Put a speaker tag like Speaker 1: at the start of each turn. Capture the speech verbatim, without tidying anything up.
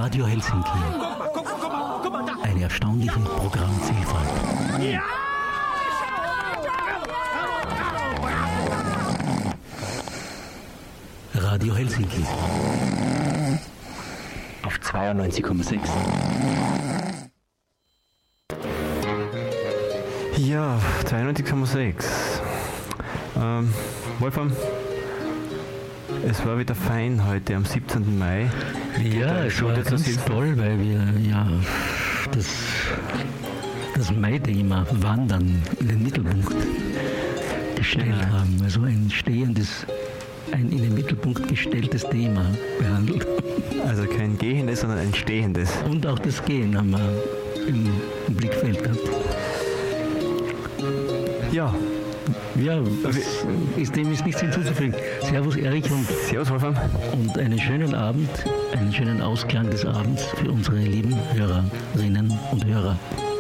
Speaker 1: Radio Helsinki. Eine erstaunliche Programmvielfalt.
Speaker 2: Ja!
Speaker 1: Radio Helsinki. Auf zweiundneunzig Komma sechs.
Speaker 3: Ja, zweiundneunzig Komma sechs. Ähm, Wolfram, es war wieder fein heute am siebzehnten Mai.
Speaker 1: Ja, es war ganz toll, weil wir ja das, das Mai-Thema Wandern in den Mittelpunkt gestellt ja. haben. Also ein stehendes, ein in den Mittelpunkt gestelltes Thema behandelt.
Speaker 3: Also kein gehendes, sondern ein stehendes.
Speaker 1: Und auch das Gehen haben wir im, im Blickfeld gehabt.
Speaker 3: Ja.
Speaker 1: Ja, das ist, dem ist nichts hinzuzufügen. Servus Erich und,
Speaker 3: Servus Wolfram.
Speaker 1: Und einen schönen Abend, einen schönen Ausklang des Abends für unsere lieben Hörerinnen und Hörer.